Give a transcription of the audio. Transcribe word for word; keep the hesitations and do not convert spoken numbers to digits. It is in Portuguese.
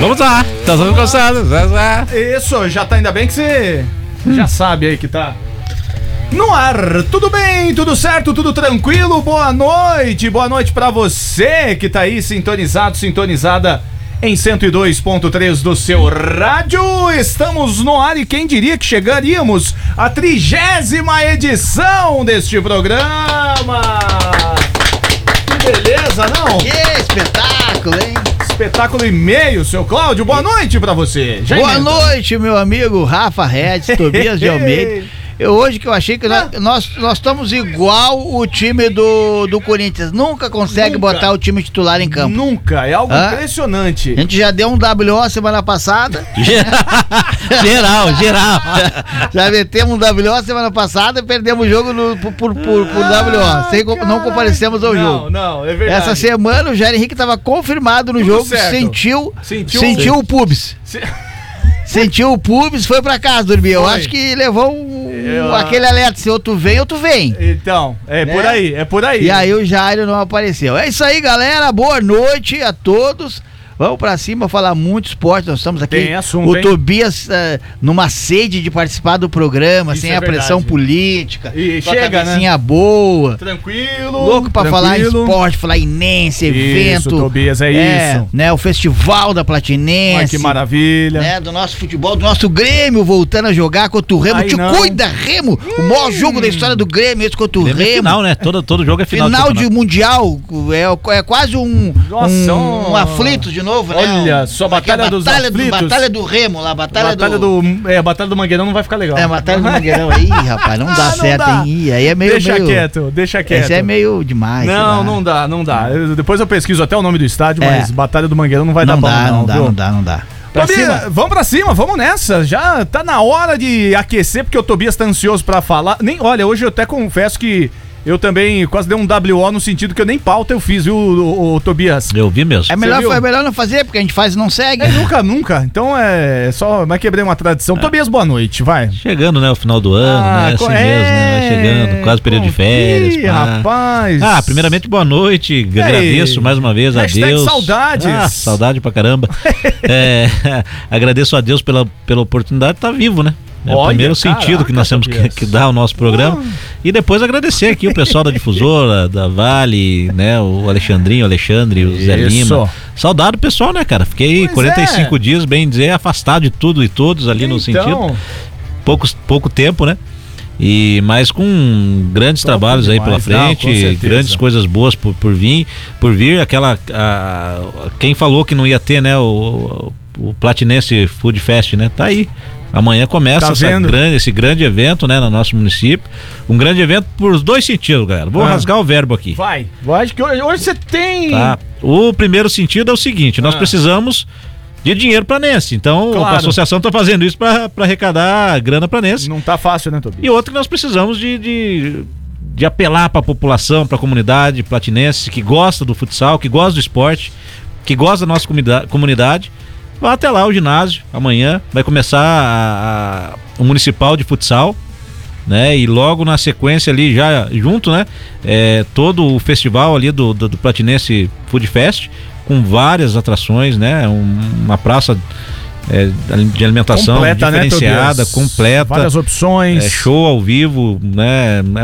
Vamos lá, nós vamos gostando. Isso, já tá, ainda bem que você hum. já sabe aí que tá no ar. Tudo bem, tudo certo, tudo tranquilo, boa noite, boa noite pra você que tá aí sintonizado, sintonizada em cento e dois ponto três do seu rádio. Estamos no ar e quem diria que chegaríamos à trigésima edição deste programa. Que beleza, não? Que espetáculo, hein? Espetáculo e meio, seu Cláudio. Boa noite pra você. Já Boa emenda. noite, meu amigo Rafa Redes, Tobias de Almeida. Eu, hoje que eu achei que nós, nós, nós estamos igual o time do, do Corinthians. Nunca consegue Nunca. botar o time titular em campo. Nunca, é algo Hã? impressionante. A gente já deu um W O semana passada. Geral, geral. Já metemos um W O semana passada e perdemos o jogo no, por, por, por, por W O. Sem, não comparecemos ao não, jogo. Não, é verdade. Essa semana o Jair Henrique estava confirmado no Tudo jogo, certo. sentiu, Sentiu- sentiu o pubis. Se- Sentiu o pubis, foi pra casa dormir. Eu Foi. acho que levou um, Eu- aquele alerta, se ou tu vem ou tu vem. Então, é Né? por aí, é por aí. E aí o Jairo não apareceu. É isso aí, galera. Boa noite a todos. Vamos pra cima falar muito esporte. Nós estamos aqui. Tem assunto, o hein? Tobias uh, numa sede de participar do programa, Isso sem é a pressão verdade. política. E com a chega, cabecinha boa. Tranquilo. Louco pra falar em tranquilo. esporte, falar em Nense, evento. Isso, Tobias, é isso. Né, o Festival da Platinense. Ai, que maravilha. Né, do nosso futebol, do nosso Grêmio voltando a jogar contra o Remo. Ai, Te não. cuida, Remo! O maior jogo da história do Grêmio, esse contra o Lembra Remo. final, né? Todo, todo jogo é final. Final de de mundial, é, é quase um, Nossa, um, um aflito de novo, né? Olha Um- só, como é que é? Batalha dos batalha Aflitos. do, batalha do Remo lá, Batalha, Batalha do... do... É, Batalha do Mangueirão não vai ficar legal. É, Batalha do Mangueirão aí, rapaz, não dá Ah, não certo, dá. hein? Ih, aí é meio... Deixa meio... quieto, deixa quieto. Esse é meio demais. sei Não, lá. não dá, não dá. Eu- depois eu pesquiso até o nome do estádio, É. mas Batalha do Mangueirão não vai Não dar dá, bom, não dá, viu? não dá, não dá. Pra cima. Vamos pra cima, vamos nessa. Já tá na hora de aquecer, porque o Tobias tá ansioso pra falar. Nem, olha, hoje eu até confesso que eu também quase dei um W O no sentido que eu nem pauta eu fiz, viu, o, o, o Tobias? Eu vi mesmo. É melhor, viu? foi melhor não fazer, porque a gente faz e não segue. É, nunca, nunca. Então é só, mas quebrei uma tradição. Tobias, boa noite, vai. Chegando, né? O final do ano, Ah, né? Assim co- mesmo, né? Vai é. chegando, quase período de férias. Ih, pá. rapaz. Ah, primeiramente, boa noite. Agradeço mais uma vez a Hashtag Deus. saudades. Ah, saudade pra caramba. É, agradeço a Deus pela, pela oportunidade de estar vivo, né? É o Olha, primeiro caraca, sentido que nós temos que, Tobias. que dar ao nosso programa. E depois agradecer aqui o pessoal da Difusora, da Vale, né? O Alexandrinho, o Alexandre, o Zé Isso. Lima. Saudade do pessoal, né, cara? Fiquei Pois quarenta e cinco é. dias, bem dizer, afastado de tudo e todos ali no Então, sentido. Poucos, pouco tempo, né? E mas com grandes Top trabalhos aí demais, pela não, frente, com certeza. grandes coisas boas por, por vir, por vir. Aquela a- quem falou que não ia ter, né? O, o Platinense Food Fest, né? Tá aí. Amanhã começa Tá essa vendo? grande, esse grande evento, né, no nosso município. Um grande evento por dois sentidos, galera. Vou Ah. rasgar o verbo aqui. vai. Vai, acho que hoje, hoje você tem. Tá? O primeiro sentido é o seguinte: nós Ah. precisamos de dinheiro para Nense. Então, Claro. a associação está fazendo isso para arrecadar grana para Nense. Não tá fácil, né, Tobias? E outro que nós precisamos de, de, de apelar para a população, para a comunidade platinense que gosta do futsal, que gosta do esporte, que gosta da nossa comunidade. comunidade. Vá até lá o ginásio, amanhã vai começar a, a, o municipal de futsal, né? E logo na sequência ali, já junto, né? É, todo o festival ali do, do, do Platinense Food Fest, com várias atrações, né? Um, uma praça é, de alimentação Completa, né, diferenciada, Tobias? completa. Várias opções. É, show ao vivo, né?